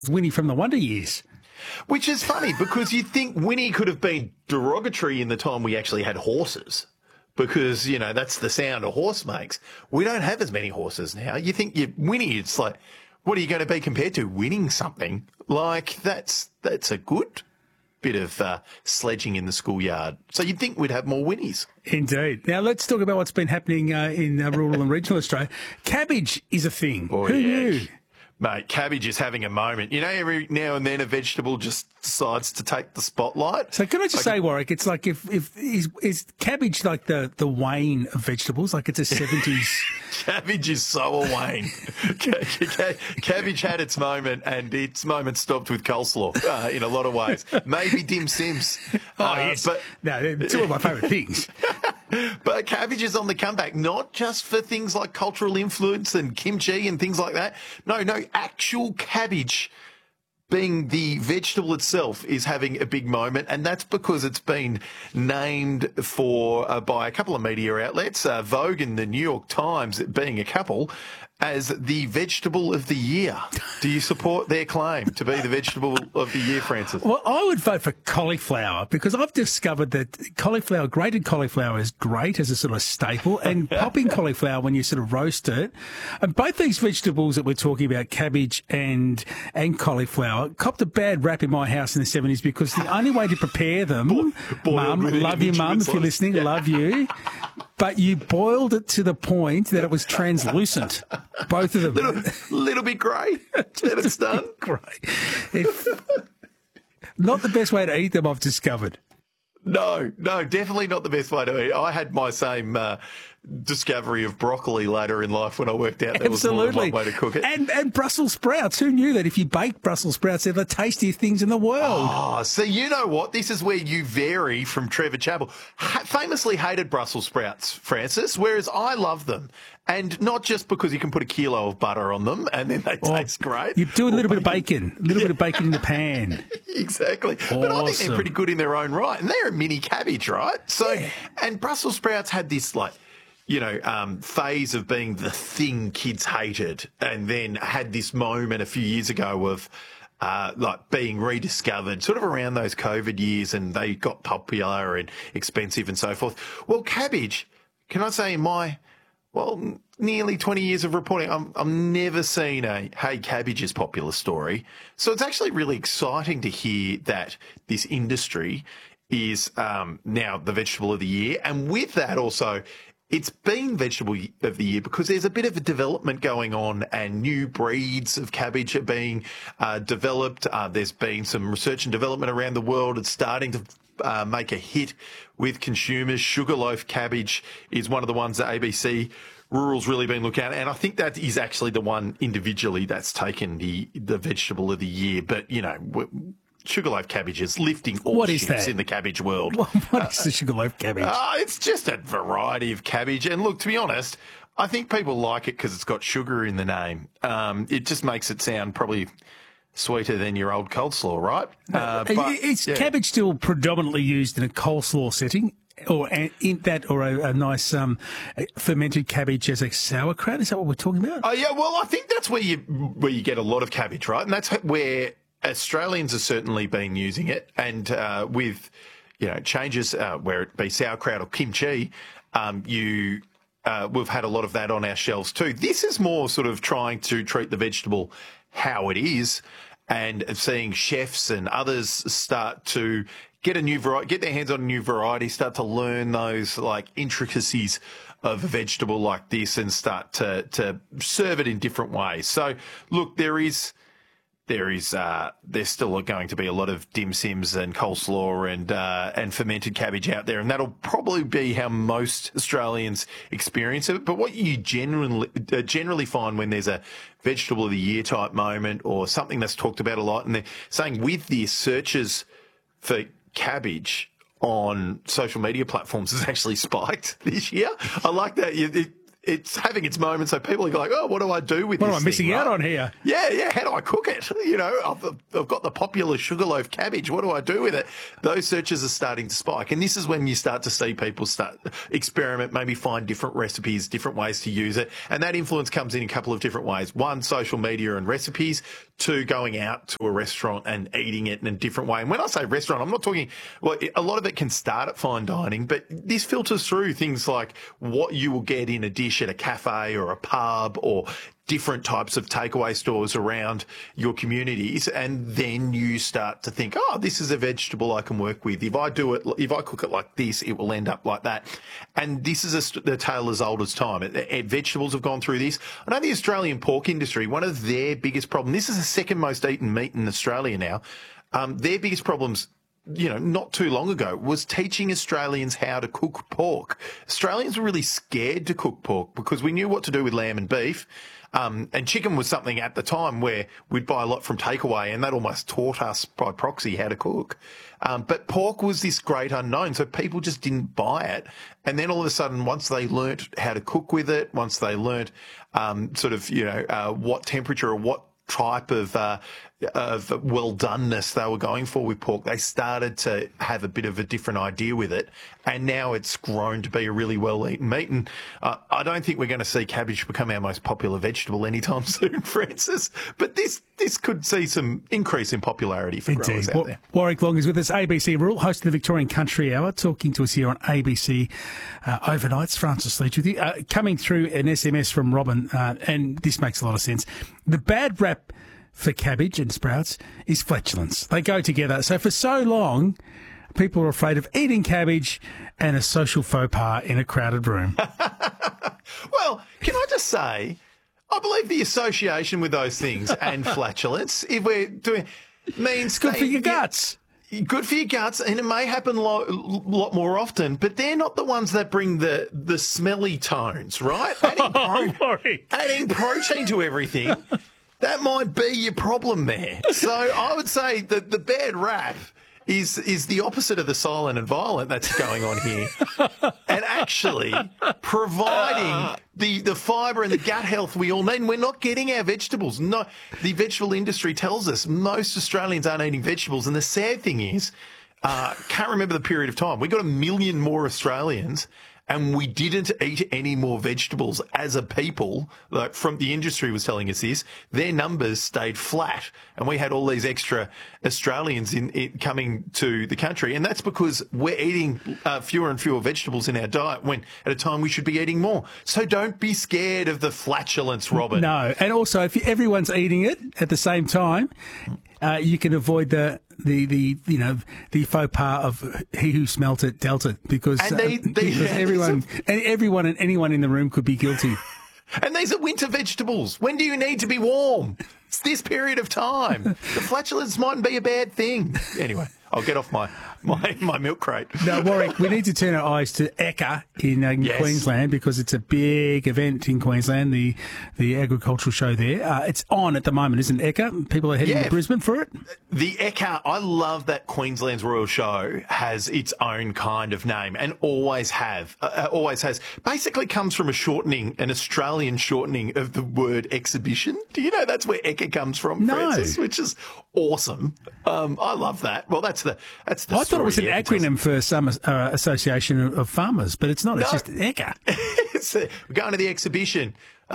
Winnie from the Wonder Years. Which is funny because you'd think Winnie could have been derogatory in the time we actually had horses because, you know, that's the sound a horse makes. We don't have as many horses now. You think Winnie, it's like, what are you going to be compared to? Winning something? Like, that's a good bit of sledging in the schoolyard. So you'd think we'd have more Winnies. Indeed. Now let's talk about what's been happening in rural and regional Australia. Cabbage is a thing. Oh, Who yeah. knew? Mate, cabbage is having a moment. You know, every now and then a vegetable just decides to take the spotlight. So can I just say, Warwick, it's like if is cabbage like the Wayne of vegetables? Like it's a 70s... Cabbage is so a Wayne. Cabbage had its moment, and its moment stopped with coleslaw in a lot of ways. Maybe dim sims. Yes. But no, two of my favourite things. But cabbage is on the comeback, not just for things like cultural influence and kimchi and things like that. No, actual cabbage being the vegetable itself is having a big moment, and that's because it's been named for by a couple of media outlets, Vogue and the New York Times, being a couple, as the vegetable of the year. Do you support their claim to be the vegetable of the year, Francis? Well, I would vote for cauliflower because I've discovered that grated cauliflower is great as a sort of staple, and popping cauliflower when you sort of roast it. And both these vegetables that we're talking about, cabbage and cauliflower, copped a bad rap in my house in the 70s because the only way to prepare them, Mum, love you, Mum, if you're listening, love you, but you boiled it to the point that it was translucent. Both of them. Little bit grey, and it's done. Grey. Not the best way to eat them, I've discovered. No, definitely not the best way to eat. I had my same discovery of broccoli later in life when I worked out there was more than one way to cook it. And Brussels sprouts. Who knew that if you bake Brussels sprouts, they're the tastiest things in the world? Oh, so you know what? This is where you vary from Trevor Chappell. Famously hated Brussels sprouts, Francis, whereas I love them. And not just because you can put a kilo of butter on them and then they taste great. You do a little bit of bacon, bit of bacon in the pan. Exactly. Awesome. But I think they're pretty good in their own right. And they're a mini cabbage, right? So, yeah. And Brussels sprouts had this, like, phase of being the thing kids hated, and then had this moment a few years ago of being rediscovered sort of around those COVID years, and they got popular and expensive and so forth. Well, cabbage, can I say in my, nearly 20 years of reporting, I've never seen a, hey, cabbage is popular story. So it's actually really exciting to hear that this industry is now the vegetable of the year. And with that also, it's been vegetable of the year because there's a bit of a development going on and new breeds of cabbage are being developed. There's been some research and development around the world. It's starting to make a hit with consumers. Sugarloaf cabbage is one of the ones that ABC Rural's really been looking at. And I think that is actually the one individually that's taken the vegetable of the year. But, Sugarloaf cabbage is lifting all ships in the cabbage world. What is the sugarloaf cabbage? It's just a variety of cabbage. And look, to be honest, I think people like it because it's got sugar in the name. It just makes it sound probably sweeter than your old coleslaw, right? Is cabbage still predominantly used in a coleslaw setting? Or a nice fermented cabbage as a sauerkraut? Is that what we're talking about? Oh, yeah. Well, I think that's where you get a lot of cabbage, right? And that's where Australians have certainly been using it, and with changes where it be sauerkraut or kimchi, we've had a lot of that on our shelves too. This is more sort of trying to treat the vegetable how it is, and seeing chefs and others start to get their hands on a new variety, start to learn those like intricacies of a vegetable like this, and start to serve it in different ways. So look, there's still going to be a lot of dim sims and coleslaw and fermented cabbage out there, and that'll probably be how most Australians experience it. But what you generally find when there's a vegetable of the year type moment or something that's talked about a lot, and they're saying with the searches for cabbage on social media platforms has actually spiked this year. I like that. it's having its moments. So people are like, oh, what do I do with What this am I missing thing, out right? on here? Yeah. How do I cook it? I've got the popular sugarloaf cabbage. What do I do with it? Those searches are starting to spike. And this is when you start to see people start experiment, maybe find different recipes, different ways to use it. And that influence comes in a couple of different ways. One, social media and recipes. Two, going out to a restaurant and eating it in a different way. And when I say restaurant, I'm not talking, well, a lot of it can start at fine dining, but this filters through things like what you will get in a dish at a cafe or a pub or different types of takeaway stores around your communities. And then you start to think, oh, this is a vegetable I can work with. If I cook it like this, it will end up like that. And this is the tale as old as time. Vegetables have gone through this. I know the Australian pork industry, one of their biggest problems, this is the second most eaten meat in Australia now. Their biggest problems, not too long ago, was teaching Australians how to cook pork. Australians were really scared to cook pork because we knew what to do with lamb and beef. And chicken was something at the time where we'd buy a lot from takeaway, and that almost taught us by proxy how to cook. But pork was this great unknown, so people just didn't buy it. And then all of a sudden, once they learnt how to cook with it, once they learnt what temperature or what type of well-doneness they were going for with pork, they started to have a bit of a different idea with it. And now it's grown to be a really well-eaten meat. And I don't think we're going to see cabbage become our most popular vegetable anytime soon, Francis. But this could see some increase in popularity for growers out there. Warwick Long is with us, ABC Rural, host of the Victorian Country Hour, talking to us here on ABC Overnights. Francis Leach with you. Coming through an SMS from Robin, and this makes a lot of sense. The bad rap for cabbage and sprouts is flatulence. They go together. So for so long, people are afraid of eating cabbage and a social faux pas in a crowded room. Well, can I just say, I believe the association with those things and flatulence, if we're doing, means Good for your guts. Good for your guts, and it may happen a lot more often, but they're not the ones that bring the smelly tones, right? Adding protein to everything, that might be your problem there. So I would say that the bad rap is the opposite of the silent and violent that's going on here. And actually providing the fibre and the gut health we all need. And we're not getting our vegetables. No, the vegetable industry tells us most Australians aren't eating vegetables. And the sad thing is, can't remember the period of time. We got 1 million more Australians, and we didn't eat any more vegetables as a people. Like, from the industry was telling us this, their numbers stayed flat, and we had all these extra Australians in coming to the country, and that's because we're eating fewer and fewer vegetables in our diet when at a time we should be eating more. So don't be scared of the flatulence, Robin. No, and also if everyone's eating it at the same time, you can avoid the faux pas of he who smelt it dealt it, because everyone and anyone in the room could be guilty. And these are winter vegetables. When do you need to be warm? It's this period of time. The flatulence mightn't be a bad thing. Anyway, I'll get off my milk crate. No, Warwick, we need to turn our eyes to Ekka in Yes. Queensland, because it's a big event in Queensland, the agricultural show there. It's on at the moment, isn't Ekka? People are heading to Brisbane for it? The Ekka, I love that Queensland's Royal Show has its own kind of name, and always has. Basically comes from an Australian shortening of the word exhibition. Do you know that's where Ekka comes from, Francis? Which is awesome. I love that. Well, that's the I thought it was an acronym for some association of farmers, but it's not. It's just Ekka. We're going to the exhibition.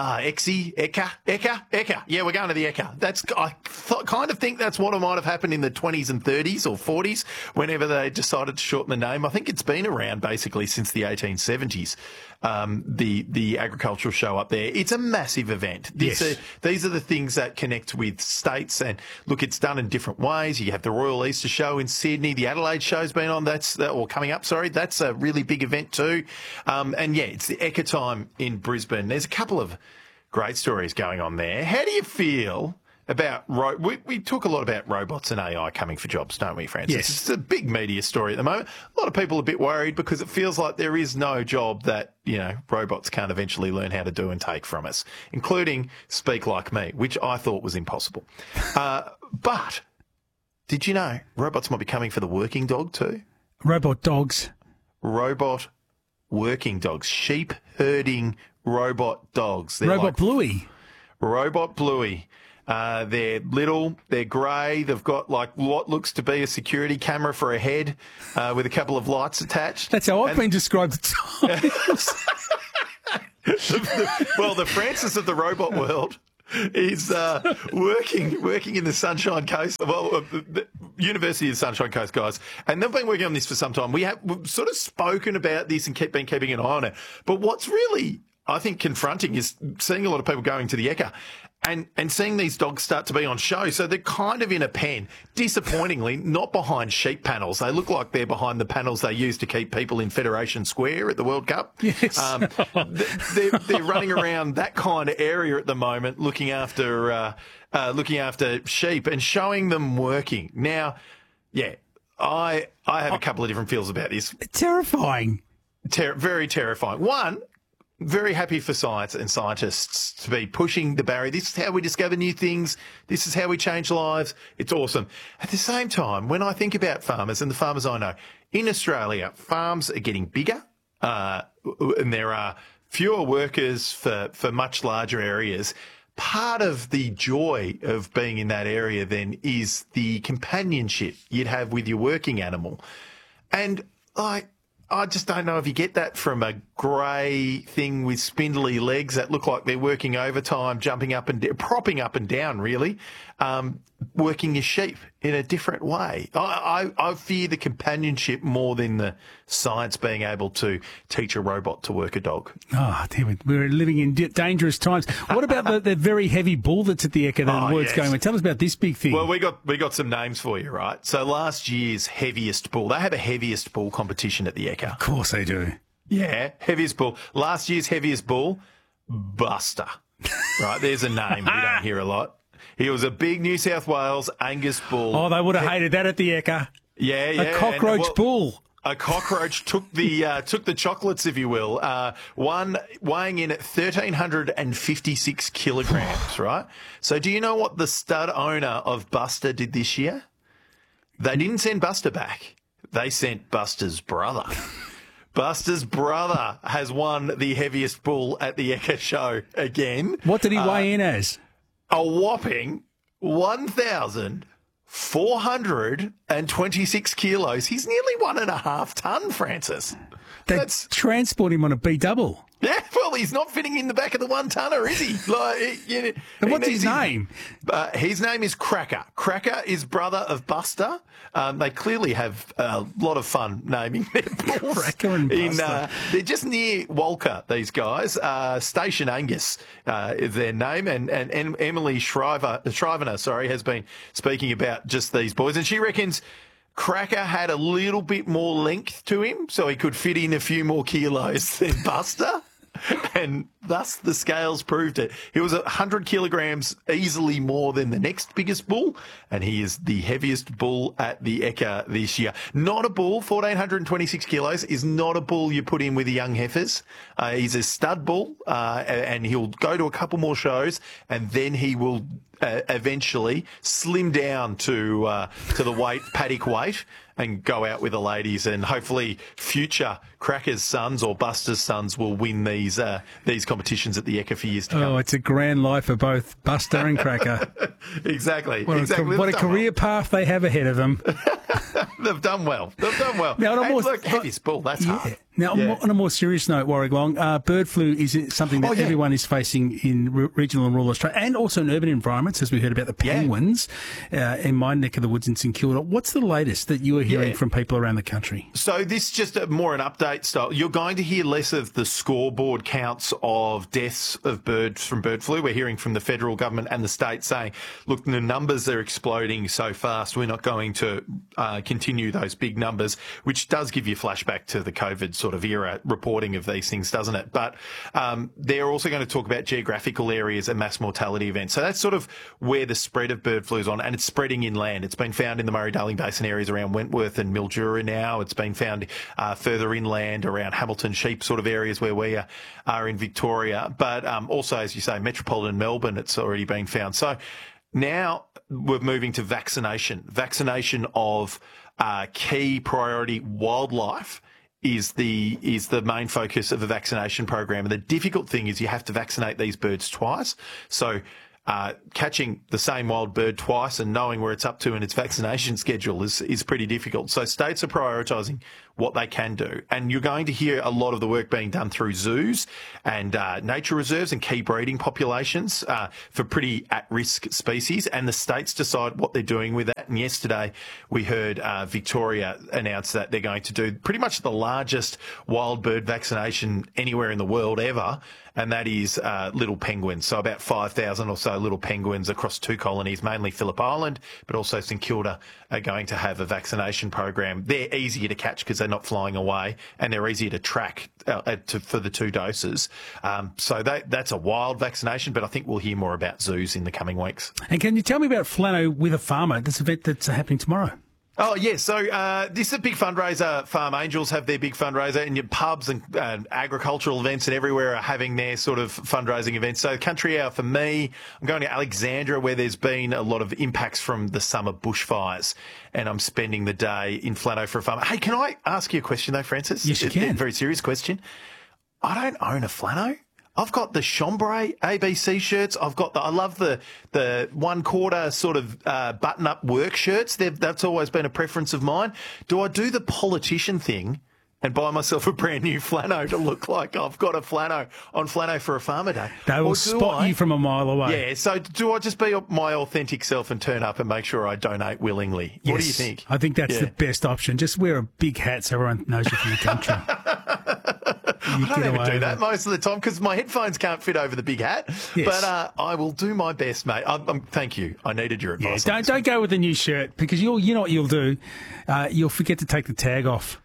Ekka. Yeah, we're going to the Ekka. I kind of think that's what might have happened in the 20s and 30s or 40s, whenever they decided to shorten the name. I think it's been around basically since the 1870s, the agricultural show up there. It's a massive event. These are the things that connect with states. And look, it's done in different ways. You have the Royal Easter Show in Sydney. The Adelaide Show's been on. That's a really big event too. It's the Ekka time in Brisbane. There's a couple of great stories going on there. How do you feel about we talk a lot about robots and AI coming for jobs, don't we, Francis? Yes. It's a big media story at the moment. A lot of people are a bit worried because it feels like there is no job that, robots can't eventually learn how to do and take from us, including speak like me, which I thought was impossible. But did you know robots might be coming for the working dog too? Robot dogs. Robot working dogs, sheep herding robot dogs. They're Robot Bluey. Robot Bluey. They're little, they're grey, they've got like what looks to be a security camera for a head with a couple of lights attached. That's how I've been described at times. Well, the Francis of the robot world is working in the Sunshine Coast, the University of the Sunshine Coast, guys. And they've been working on this for some time. We've sort of spoken about this and been keeping an eye on it. But what's really, I think, confronting is seeing a lot of people going to the Ekka and seeing these dogs start to be on show. So they're kind of in a pen, disappointingly, not behind sheep panels. They look like they're behind the panels they use to keep people in Federation Square at the World Cup. Yes. They're running around that kind of area at the moment, looking after sheep and showing them working. Now, yeah, I have a couple of different feels about this. Terrifying. Very terrifying. One, very happy for science and scientists to be pushing the barrier. This is how we discover new things. This is how we change lives. It's awesome. At the same time, when I think about farmers and the farmers I know, in Australia, farms are getting bigger, and there are fewer workers for much larger areas. Part of the joy of being in that area then is the companionship you'd have with your working animal. And I just don't know if you get that from a grey thing with spindly legs that look like they're working overtime, jumping up and propping up and down, really, working your sheep in a different way. I fear the companionship more than the science being able to teach a robot to work a dog. Oh, damn it. We're living in dangerous times. What about the very heavy bull that's at the Ekka that the word's going with? Tell us about this big thing. Well, we got some names for you, right? So last year's heaviest bull, they have a heaviest bull competition at the Ekka. Of course they do. Yeah, heaviest bull. Last year's heaviest bull, Buster. Right, there's a name we don't hear a lot. He was a big New South Wales Angus bull. Oh, they would have hated that at the Ekka. Yeah. A cockroach bull. A cockroach took the chocolates, if you will. One weighing in at 1,356 kilograms, right? So do you know what the stud owner of Buster did this year? They didn't send Buster back. They sent Buster's brother. Buster's brother has won the heaviest bull at the Ekka show again. What did he weigh in as? A whopping 1,426 kilos. He's nearly 1.5 ton, Francis. That's transport him on a B-double. Yeah, well, he's not fitting in the back of the 1 tonner, is he? And what's his name? His name is Cracker. Cracker is brother of Buster. They clearly have a lot of fun naming their bulls. Cracker and Buster. They're just near Walker, these guys. Station Angus is their name. And Emily Shriver, has been speaking about just these boys. And she reckons Cracker had a little bit more length to him, so he could fit in a few more kilos than Buster. And thus the scales proved it. He was 100 kilograms easily more than the next biggest bull, and he is the heaviest bull at the Ekka this year. Not a bull, 1,426 kilos, is not a bull you put in with the young heifers. He's a stud bull, and he'll go to a couple more shows, and then he will eventually slim down to the paddock weight and go out with the ladies, and hopefully future Cracker's sons or Buster's sons will win these competitions at the Ekka for years to come. Oh, it's a grand life for both Buster and Cracker. Exactly. What a career path they have ahead of them. They've done well. Now, heaviest bull, that's hard. Now, on a more serious note, Warwick Long, bird flu is something that everyone is facing in regional and rural Australia, and also in urban environments, as we heard about the penguins in my neck of the woods in St Kilda. What's the latest that you are hearing from people around the country? So this is just more an update style. You're going to hear less of the scoreboard counts of deaths of birds from bird flu. We're hearing from the federal government and the state saying, look, the numbers are exploding so fast, we're not going to continue those big numbers, which does give you a flashback to the COVID sort of era reporting of these things, doesn't it? But they're also going to talk about geographical areas and mass mortality events. So that's sort of where the spread of bird flu is on, and it's spreading inland. It's been found in the Murray-Darling Basin areas around Wentworth and Mildura now. It's been found further inland around Hamilton Sheep sort of areas where we are in Victoria. But also, as you say, metropolitan Melbourne, it's already been found. So now we're moving to vaccination of key priority wildlife is the main focus of the vaccination program. And the difficult thing is you have to vaccinate these birds twice. So catching the same wild bird twice and knowing where it's up to in its vaccination schedule is pretty difficult. So states are prioritising what they can do. And you're going to hear a lot of the work being done through zoos and nature reserves and key breeding populations for pretty at-risk species. And the states decide what they're doing with that. And yesterday we heard Victoria announce that they're going to do pretty much the largest wild bird vaccination anywhere in the world ever. And that is little penguins. So about 5,000 or so little penguins across 2 colonies, mainly Phillip Island, but also St Kilda are going to have a vaccination program. They're easier to catch because they're not flying away, and they're easier to track for the 2 doses. So that's a wild vaccination, but I think we'll hear more about zoos in the coming weeks. And can you tell me about Flano with a Farmer, this event that's happening tomorrow? Oh, yeah. So this is a big fundraiser. Farm Angels have their big fundraiser, and your pubs and agricultural events and everywhere are having their sort of fundraising events. So Country Hour for me, I'm going to Alexandra where there's been a lot of impacts from the summer bushfires, and I'm spending the day in Flano for a farmer. Hey, can I ask you a question though, Francis? Yes, you can. A very serious question. I don't own a Flano. I've got the Chambray ABC shirts. I love the 1/4 sort of button-up work shirts. That's always been a preference of mine. Do I do the politician thing and buy myself a brand new flano to look like I've got a flano on Flano for a Farmer Day? They will spot you from a mile away. Yeah, so do I just be my authentic self and turn up and make sure I donate willingly? Yes, what do you think? I think that's the best option. Just wear a big hat so everyone knows you're from the country. I don't even do that most of the time because my headphones can't fit over the big hat. Yes. But I will do my best, mate. Thank you. I needed your advice. Yeah, don't go with the new shirt because you know what you'll do. You'll forget to take the tag off.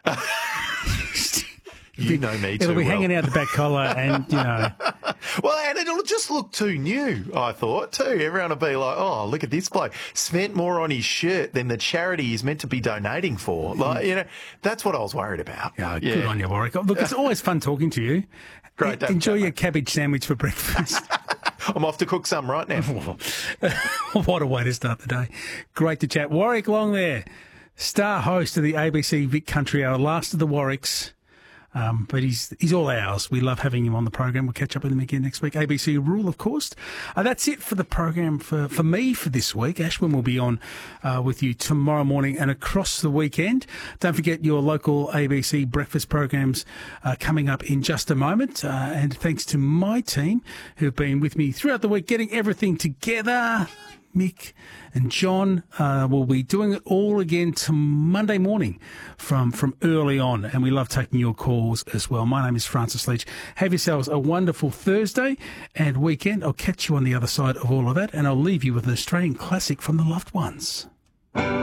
You know me too It'll be well. hanging out the back collar and, you know. Well, and it'll just look too new, I thought, too. Everyone will be like, oh, look at this bloke. Spent more on his shirt than the charity he's meant to be donating for. Like, you know, that's what I was worried about. Yeah, good on you, Warwick. Look, it's always fun talking to you. Great. Enjoy your cabbage sandwich for breakfast. I'm off to cook some right now. What a way to start the day. Great to chat. Warwick Long there, star host of the ABC Vic Country Hour, last of the Warwicks. But he's all ours. We love having him on the program. We'll catch up with him again next week. ABC Rule, of course. That's it for the program for me for this week. Ashwin will be on with you tomorrow morning and across the weekend. Don't forget your local ABC breakfast programs coming up in just a moment. And thanks to my team who've been with me throughout the week getting everything together. Mick and John will be doing it all again to Monday morning from early on, and we love taking your calls as well. My name is Francis Leach. Have yourselves a wonderful Thursday and weekend. I'll catch you on the other side of all of that, and I'll leave you with an Australian classic from the loved ones.